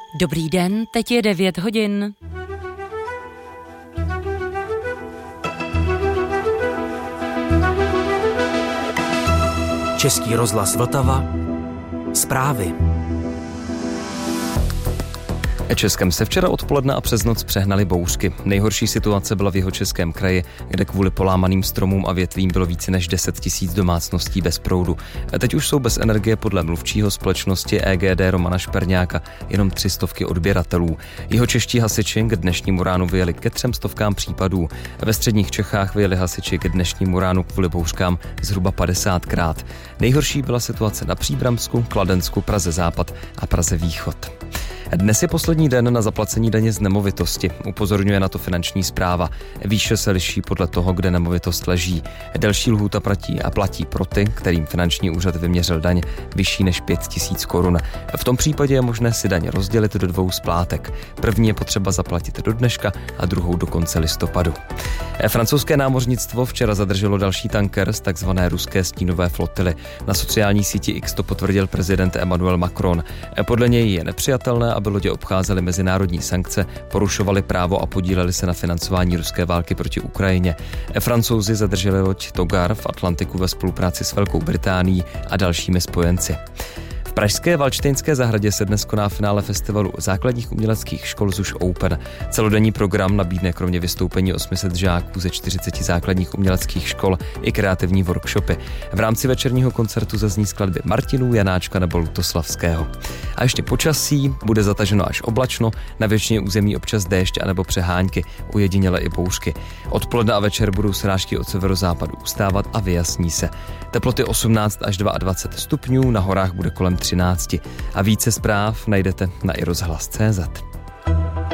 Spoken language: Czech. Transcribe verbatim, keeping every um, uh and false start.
Dobrý den, teď je devět hodin. Český rozhlas Vltava. Zprávy. Českem se včera odpoledne a přes noc přehnaly bouřky. Nejhorší situace byla v Jihočeském kraji, kde kvůli polámaným stromům a větvím bylo více než deset tisíc domácností bez proudu. Teď už jsou bez energie podle mluvčího společnosti E G D Romana Šperňáka jenom tři stovky odběratelů. Jihočeští hasiči k dnešnímu ránu vyjeli ke třem stovkám případů. Ve středních Čechách vyjeli hasiči k dnešnímu ránu kvůli bouřkám zhruba padesátkrát. Nejhorší byla situace na Příbramsku, Kladensku, Praze Západ a Praze Východ. Dnes je poslední den na zaplacení daně z nemovitosti, upozorňuje na to finanční správa. Výše se liší podle toho, kde nemovitost leží. Delší lhůta platí a platí pro ty, kterým finanční úřad vyměřil daň vyšší než pět tisíc korun. V tom případě je možné si daň rozdělit do dvou splátek. První je potřeba zaplatit do dneška a druhou do konce listopadu. Francouzské námořnictvo včera zadrželo další tanker z takzvané ruské stínové flotily. Na sociální síti X to potvrdil prezident Emmanuel Macron. Podle něj je nepřijatelné, aby lodě obcházely mezinárodní sankce, porušovaly právo a podíleli se na financování ruské války proti Ukrajině. Francouzi zadrželi loď Togar v Atlantiku ve spolupráci s Velkou Británií a dalšími spojenci. V pražské Valdštejnské zahradě se dnes koná finále festivalu základních uměleckých škol Zuš Open. Celodenní program nabídne kromě vystoupení osm set žáků ze čtyřiceti základních uměleckých škol i kreativní workshopy. V rámci večerního koncertu zazní skladby Martinů, Janáčka nebo Lutoslavského. A ještě počasí, bude zataženo až oblačno, na většině území občas déšť anebo přehánky, ujediněle i bouřky. Odpoledne a večer budou srážky od severozápadu ustávat a vyjasní se. Teploty osmnáct až dvacet dva stupňů, na horách bude kolem třináct. A více zpráv najdete na i rozhlas tečka cé zet.